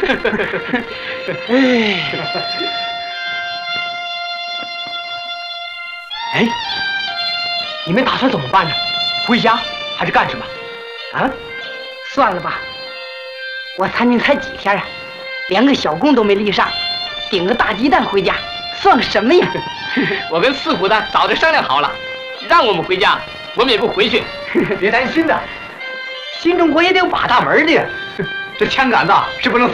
哎，你们打算怎么办呢？回家还是干什么？啊？ 算了吧，我参军才几天啊，连个小工都没立上，顶个大鸡蛋回家，算个什么呀？ 我跟四虎的早就商量好了，让我们回家，我们也不回去。别担心的，新中国也得有把大门的，这枪杆子是不能